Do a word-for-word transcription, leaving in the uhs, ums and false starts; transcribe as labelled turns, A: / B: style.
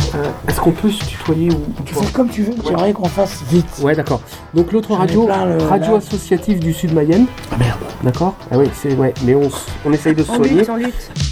A: Euh, Est-ce qu'on peut se tutoyer ou
B: Tu fais comme tu veux, j'aimerais qu'on fasse vite.
A: Ouais, d'accord. Donc l'autre
B: J'en ai
A: radio,
B: plein, le-
A: radio
B: là.
A: associative du Sud Mayenne.
B: Ah merde.
A: D'accord. Ah oui, c'est ouais, mais on, s- on essaye de se
C: On
A: soigner.
C: lutte, on lutte.